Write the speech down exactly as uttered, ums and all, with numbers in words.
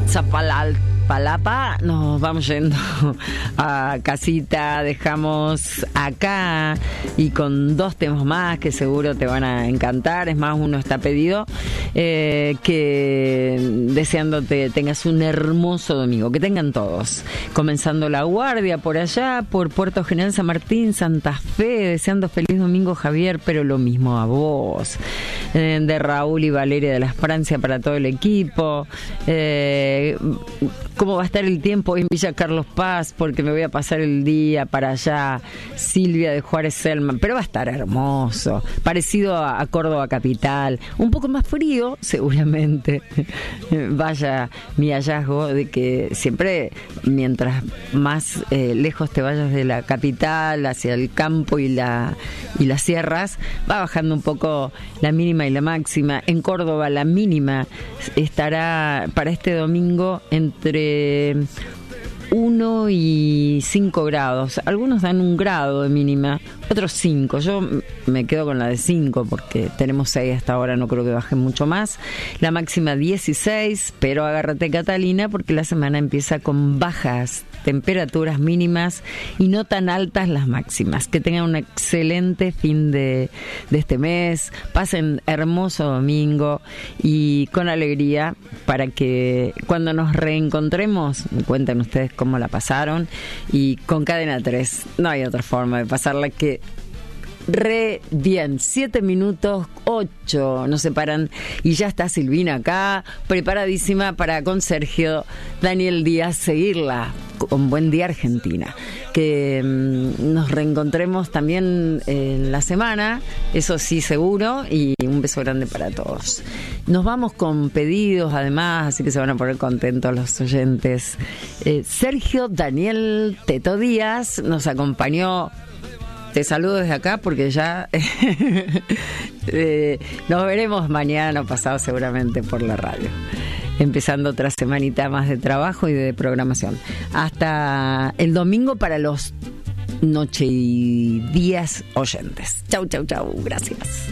Iztapalapa, nos vamos yendo a casita, dejamos acá y con dos temas más que seguro te van a encantar. Es más, uno está pedido, eh, que deseándote tengas un hermoso domingo, que tengan todos, comenzando la guardia por allá, por Puerto General San Martín, Santa Fe, deseando feliz domingo Javier, pero lo mismo a vos, eh, de Raúl y Valeria de la Francia para todo el equipo. eh, ¿Cómo va a estar el tiempo en Villa Carlos Paz? Porque me voy a pasar el día para allá. Silvia de Juárez Selman, pero va a estar hermoso, parecido a, a Córdoba capital, un poco más frío seguramente. Vaya mi hallazgo de que siempre mientras más eh, lejos te vayas de la capital hacia el campo y la y las sierras, va bajando un poco la mínima y la máxima. En Córdoba la mínima estará para este domingo entre uno y cinco grados. Algunos dan un grado de mínima, otros cinco. Yo me quedo con la de cinco porque tenemos seis hasta ahora, no creo que baje mucho más. La máxima dieciséis, pero agárrate, Catalina, porque la semana empieza con bajas temperaturas mínimas y no tan altas las máximas. Que tengan un excelente fin de, de este mes, pasen hermoso domingo y con alegría, para que cuando nos reencontremos me cuenten ustedes cómo la pasaron. Y con Cadena tres no hay otra forma de pasarla que re bien. Siete minutos ocho nos separan y ya está Silvina acá, preparadísima para con Sergio Daniel Díaz seguirla con Buen Día Argentina. Que mmm, nos reencontremos también en la semana, eso sí seguro, y un beso grande para todos. Nos vamos con pedidos además, así que se van a poner contentos los oyentes. eh, Sergio Daniel Teto Díaz nos acompañó. Te saludo desde acá porque ya eh, nos veremos mañana o pasado seguramente por la radio, empezando otra semanita más de trabajo y de programación. Hasta el domingo para los noche y días oyentes. Chau, chau, chau. Gracias.